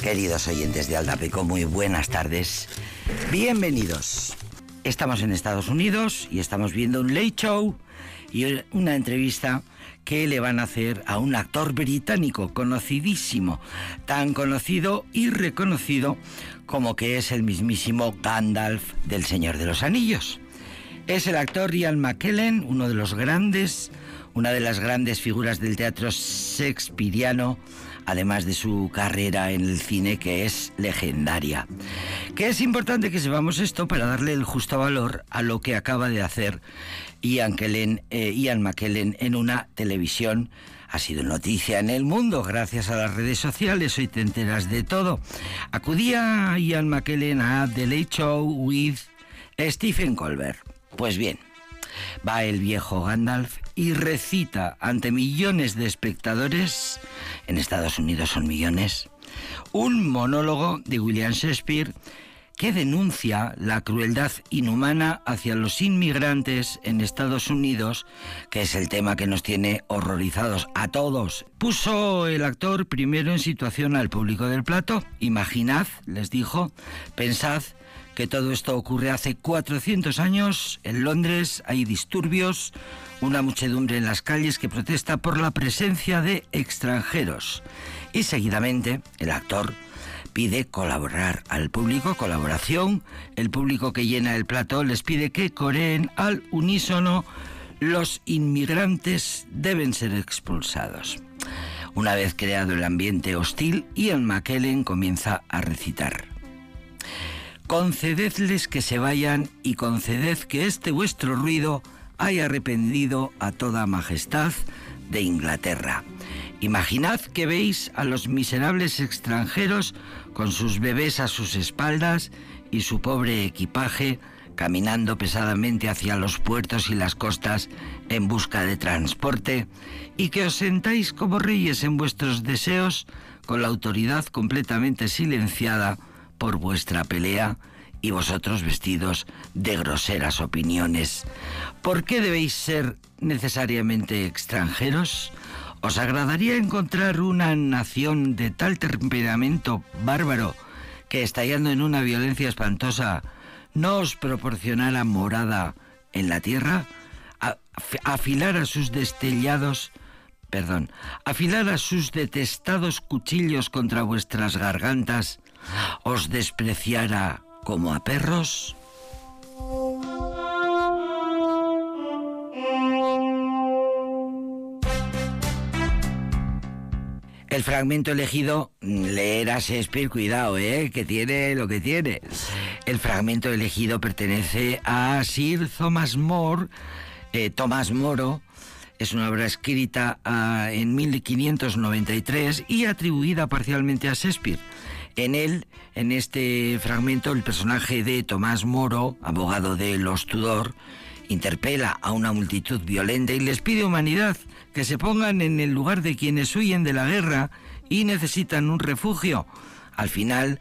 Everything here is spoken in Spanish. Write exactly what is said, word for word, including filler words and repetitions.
Queridos oyentes de Aldapeco, muy buenas tardes. Bienvenidos. Estamos en Estados Unidos y estamos viendo un Late Show y una entrevista que le van a hacer a un actor británico conocidísimo, tan conocido y reconocido como que es el mismísimo Gandalf del Señor de los Anillos. Es el actor Ian McKellen, uno de los grandes, una de las grandes figuras del teatro shakespeariano, además de su carrera en el cine, que es legendaria. Que es importante que sepamos esto para darle el justo valor a lo que acaba de hacer Ian, Kellen, eh, Ian McKellen en una televisión. Ha sido noticia en el mundo gracias a las redes sociales, hoy te enteras de todo. Acudía Ian McKellen a The Late Show with Stephen Colbert. Pues bien, va el viejo Gandalf y recita ante millones de espectadores, en Estados Unidos son millones, un monólogo de William Shakespeare que denuncia la crueldad inhumana hacia los inmigrantes en Estados Unidos, que es el tema que nos tiene horrorizados a todos. Puso el actor primero en situación al público del plato. Imaginad, les dijo, pensad que todo esto ocurre hace cuatrocientos años. En Londres hay disturbios, una muchedumbre en las calles que protesta por la presencia de extranjeros. Y seguidamente el actor pide colaborar al público, colaboración. El público que llena el plató les pide que coreen al unísono: los inmigrantes deben ser expulsados. Una vez creado el ambiente hostil, Ian McKellen comienza a recitar: concededles que se vayan y conceded que este vuestro ruido haya arrepentido a toda majestad de Inglaterra. Imaginad que veis a los miserables extranjeros con sus bebés a sus espaldas y su pobre equipaje caminando pesadamente hacia los puertos y las costas en busca de transporte, y que os sentáis como reyes en vuestros deseos con la autoridad completamente silenciada por vuestra pelea y vosotros vestidos de groseras opiniones. ¿Por qué debéis ser necesariamente extranjeros? ¿Os agradaría encontrar una nación de tal temperamento bárbaro que, estallando en una violencia espantosa, no os proporcionara morada en la tierra? Afilar a sus destellados, perdón, afilar a sus detestados cuchillos contra vuestras gargantas, os despreciara como a perros. El fragmento elegido, leer a Shakespeare, cuidado, ¿eh? que tiene lo que tiene. El fragmento elegido pertenece a Sir Thomas More, eh, Tomás Moro. Es una obra escrita uh, en mil quinientos noventa y tres y atribuida parcialmente a Shakespeare. En él, en este fragmento, el personaje de Tomás Moro, abogado de los Tudor, interpela a una multitud violenta y les pide humanidad, que se pongan en el lugar de quienes huyen de la guerra y necesitan un refugio. Al final,